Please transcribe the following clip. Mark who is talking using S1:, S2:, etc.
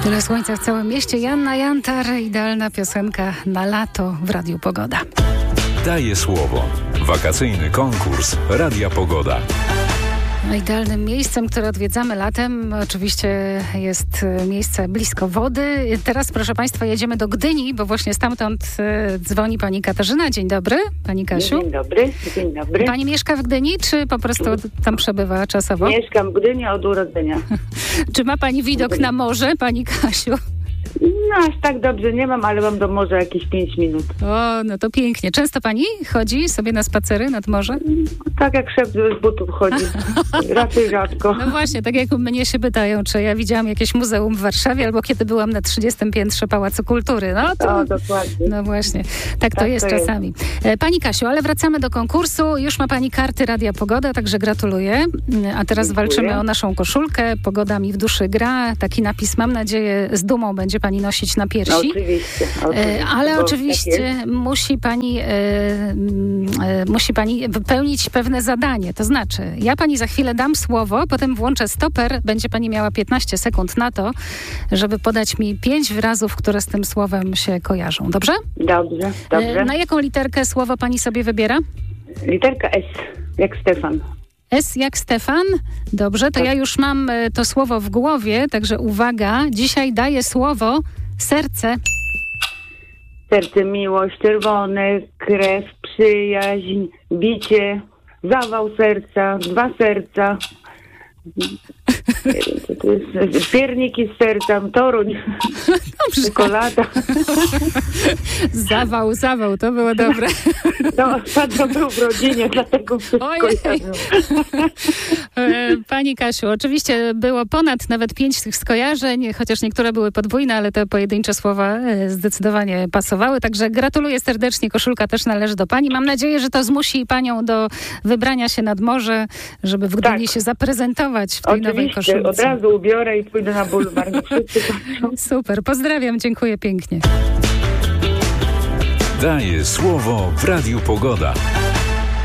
S1: Tyle słońca w całym mieście. Joanna Jantar, idealna piosenka na lato w Radiu Pogoda.
S2: Daje słowo. Wakacyjny konkurs Radia Pogoda.
S1: Idealnym miejscem, które odwiedzamy latem, oczywiście jest miejsce blisko wody. Teraz, proszę Państwa, jedziemy do Gdyni, bo właśnie stamtąd dzwoni pani Katarzyna. Dzień dobry, pani Kasiu.
S3: Dzień dobry, dzień dobry.
S1: Pani mieszka w Gdyni, czy po prostu tam przebywa czasowo?
S3: Mieszkam w Gdyni od urodzenia.
S1: Czy ma pani widok na morze, pani Kasiu?
S3: No aż tak dobrze nie mam, ale mam do morza jakieś 5 minut.
S1: O, no to pięknie. Często pani chodzi sobie na spacery nad morze?
S3: Tak jak szef z butów chodzi. Raczej rzadko.
S1: No właśnie, tak jak mnie się pytają, czy ja widziałam jakieś muzeum w Warszawie, albo kiedy byłam na 30. piętrze Pałacu Kultury. No to,
S3: O, dokładnie.
S1: no właśnie, tak to jest czasami. Pani Kasiu, ale wracamy do konkursu. Już ma pani karty Radia Pogoda, także gratuluję. A teraz
S3: Dziękuję.
S1: walczymy o naszą koszulkę. Pogoda mi w duszy gra. Taki napis, mam nadzieję, z dumą będzie pani nosić na piersi.
S3: No, oczywiście.
S1: Ale
S3: Bo
S1: oczywiście
S3: tak
S1: musi pani wypełnić pewne zadanie. To znaczy, ja pani za chwilę dam słowo, potem włączę stoper, będzie pani miała 15 sekund na to, żeby podać mi 5 wyrazów, które z tym słowem się kojarzą. Dobrze?
S3: Dobrze, dobrze.
S1: Na jaką literkę słowo pani sobie wybiera?
S3: Literka S, jak Stefan.
S1: S jak Stefan? Dobrze, to ja już mam to słowo w głowie, także uwaga, dzisiaj daję słowo serce.
S3: Serce, miłość, czerwone, krew, przyjaźń, bicie, zawał serca, 2 serca. Nie wiem, co to jest. Pierniki z serca, Toruń, czekolada.
S1: Zawał, to było dobre.
S3: No, ostatnio był w rodzinie, dlatego wszystko
S1: Ojej.
S3: jadę.
S1: Pani Kasiu, oczywiście było ponad nawet 5 tych skojarzeń, chociaż niektóre były podwójne, ale te pojedyncze słowa zdecydowanie pasowały. Także gratuluję serdecznie, koszulka też należy do pani. Mam nadzieję, że to zmusi panią do wybrania się nad morze, żeby w Gdyni się zaprezentować w tej nowej
S3: Oczywiście,
S1: koszulce.
S3: od razu ubiorę i pójdę na bulwar. Wszyscy patrzą.
S1: Super, pozdrawiam, dziękuję pięknie.
S2: Daje słowo w Radiu Pogoda.